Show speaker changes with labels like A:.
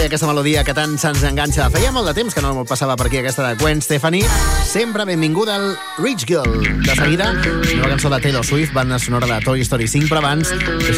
A: Aquesta melodia que tant se'ns enganxa. Feia molt de temps que no passava per aquí aquesta de Gwen Stefani. Sempre benvinguda al Rich Girl. De seguida, nova cançó de Taylor Swift, banda sonora de Toy Story 5, però abans